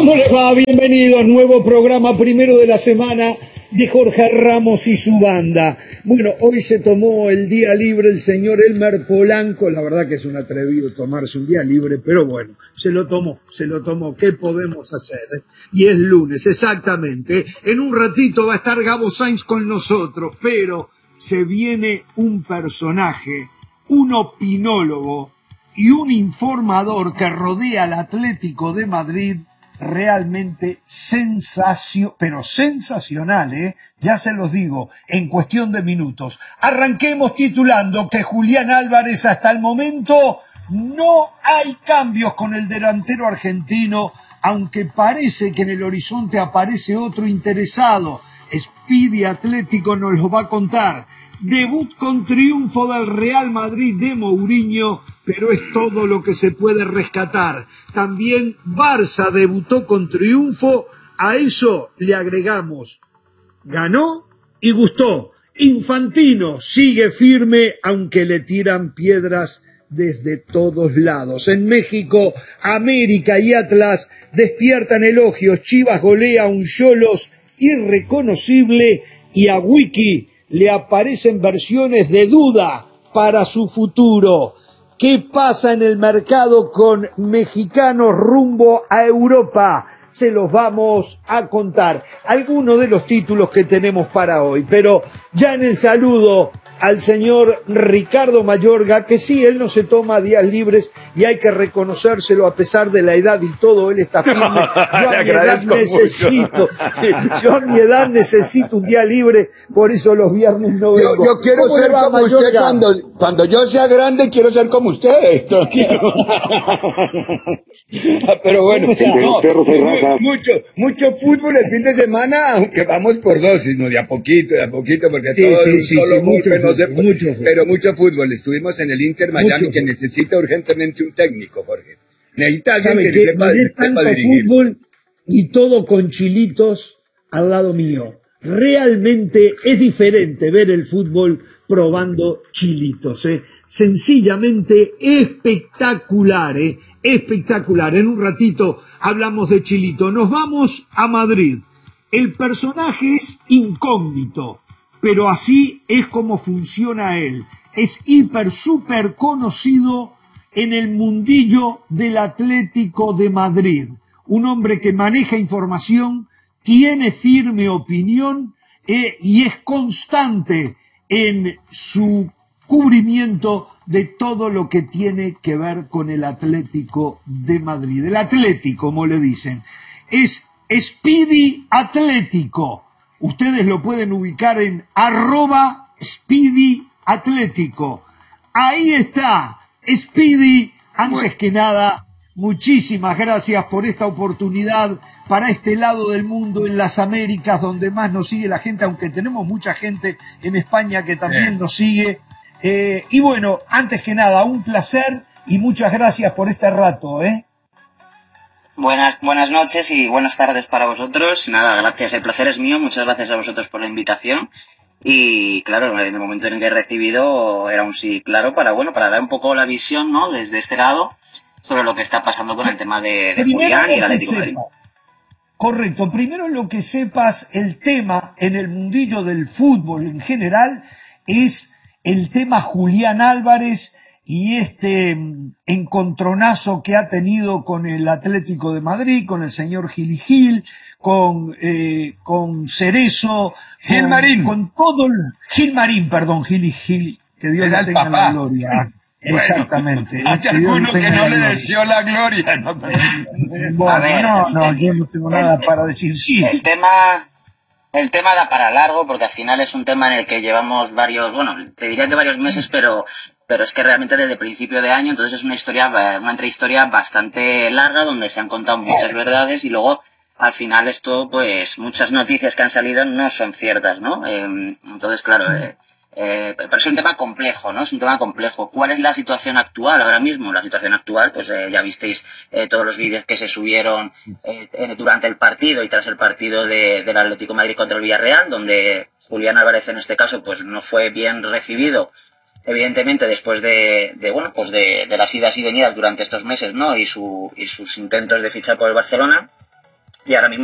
¿Cómo les va? Bienvenidos, nuevo programa primero de la semana de Jorge Ramos y su banda. Bueno, hoy se tomó el día libre el señor Elmer Polanco, la verdad que es un atrevido tomarse un día libre, pero bueno, se lo tomó, ¿qué podemos hacer? Y es lunes, exactamente. En un ratito va a estar Gabo Sainz con nosotros, pero se viene un personaje, un opinólogo y un informador que rodea al Atlético de Madrid realmente sensacional, ya se los digo, en cuestión de minutos. Arranquemos titulando que Julián Álvarez hasta el momento no hay cambios con el delantero argentino, aunque parece que en el horizonte aparece otro interesado. Speedy Atlético nos lo va a contar. Debut con triunfo del Real Madrid de Mourinho, pero es todo lo que se puede rescatar. También Barça debutó con triunfo, a eso le agregamos, ganó y gustó. Infantino sigue firme, aunque le tiran piedras desde todos lados. En México, América y Atlas despiertan elogios. Chivas golea a un Xolos irreconocible y a Wiki le aparecen versiones de duda para su futuro. ¿Qué pasa en el mercado con mexicanos rumbo a Europa? Se los vamos a contar. Algunos de los títulos que tenemos para hoy. Pero ya en el saludo al señor Ricardo Mayorga, que sí, él no se toma días libres y hay que reconocérselo a pesar de la edad y todo, él está firme. Yo a mi edad necesito un día libre, por eso los viernes no vengo. Yo quiero ser como usted cuando yo sea grande, quiero ser como usted. Pero bueno, mucho fútbol el fin de semana, aunque vamos por dosis, no de a poquito, porque pero mucho fútbol. Estuvimos en el Inter Miami, que necesita urgentemente un técnico, Jorge. Necesita alguien que sepa dirigir. Fútbol y todo con chilitos al lado mío. Realmente es diferente ver el fútbol probando chilitos, Sencillamente espectacular, espectacular. En un ratito hablamos de chilito. Nos vamos a Madrid. El personaje es incógnito, pero así es como funciona él. Es súper conocido en el mundillo del Atlético de Madrid. Un hombre que maneja información, tiene firme opinión y es constante en su cubrimiento de todo lo que tiene que ver con el Atlético de Madrid. El Atlético, como le dicen, es Speedy Atlético. Ustedes lo pueden ubicar en @Speedy Atlético. Ahí está, Speedy. Antes que nada, muchísimas gracias por esta oportunidad para este lado del mundo, en las Américas, donde más nos sigue la gente, aunque tenemos mucha gente en España que también nos sigue. Y bueno, antes que nada, un placer y muchas gracias por este rato, Buenas noches y buenas tardes para vosotros. Nada, gracias, el placer es mío, muchas gracias a vosotros por la invitación. Y claro, en el momento en que he recibido era un sí claro para dar un poco la visión, ¿no?, desde este lado sobre lo que está pasando con el tema de Julián y el Atlético de Madrid. Correcto, primero lo que sepas, el tema en el mundillo del fútbol en general es el tema Julián Álvarez y este encontronazo que ha tenido con el Atlético de Madrid, con el señor Gil Gil, con Cerezo, Gilmarín. Con todo Gilmarín, Gil Gil, que Dios le tenga la gloria. Bueno, exactamente. Hay alguno que no le deseó la gloria, ¿no? Yo no tengo nada para decir. Sí. El tema da para largo, porque al final es un tema en el que llevamos te diría que varios meses, pero es que realmente desde principio de año, entonces es una intrahistoria bastante larga, donde se han contado muchas verdades y luego al final esto, pues muchas noticias que han salido no son ciertas, ¿no? Entonces, claro, pero es un tema complejo, ¿no? Es un tema complejo. ¿Cuál es la situación actual ahora mismo? La situación actual, pues ya visteis todos los vídeos que se subieron durante el partido y tras el partido del Atlético de Madrid contra el Villarreal, donde Julián Álvarez en este caso pues no fue bien recibido, evidentemente después de las idas y venidas durante estos meses, ¿no? Y sus intentos de fichar por el Barcelona. Y ahora mismo